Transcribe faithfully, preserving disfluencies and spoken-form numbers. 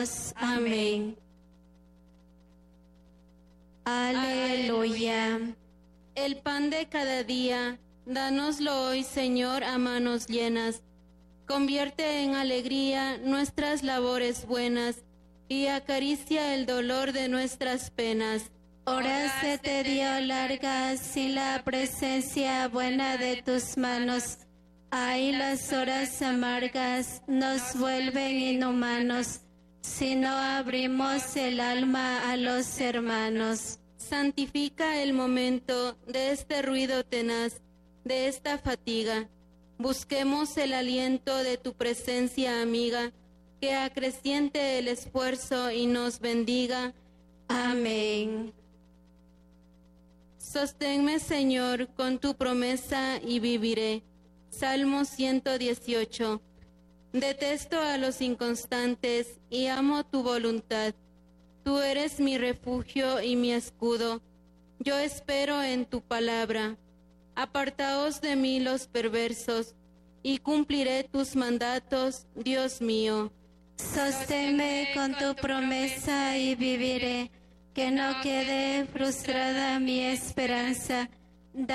Amén. Aleluya. El pan de cada día, dánoslo hoy, Señor, a manos llenas. Convierte en alegría nuestras labores buenas y acaricia el dolor de nuestras penas. Horas se te dio largas y la presencia buena de tus manos. Ay, las horas amargas nos vuelven inhumanos si no abrimos el alma a los hermanos. Santifica el momento de este ruido tenaz, de esta fatiga. Busquemos el aliento de tu presencia amiga, que acreciente el esfuerzo y nos bendiga. Amén. Sosténme, Señor, con tu promesa y viviré. Salmo ciento dieciocho. Detesto a los inconstantes y amo tu voluntad. Tú eres mi refugio y mi escudo. Yo espero en tu palabra. Apartaos de mí los perversos, y cumpliré tus mandatos, Dios mío. Sosténme con tu promesa y viviré, que no quede frustrada mi esperanza,